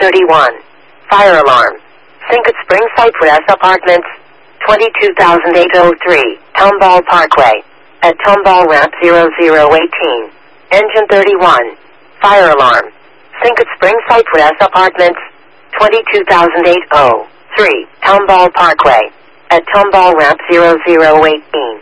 31. Fire alarm. Sinkat Spring Cypress Apartments, 22,803, Tomball Parkway. At Tomball Ramp 0018. Engine 31. Fire alarm. Sinkat Spring Cypress Apartments, 22,803, Tomball Parkway. At Tomball Ramp 0018.